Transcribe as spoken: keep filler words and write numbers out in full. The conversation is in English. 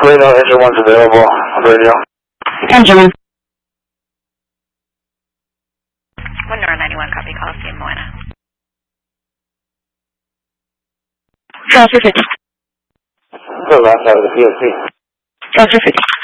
Reno, engine one's available. Radio. Engine one. one Nora ninety-one, copy, Coliseum, Moana. Transfer fifty. The last out of the P O C. Transfer fifty.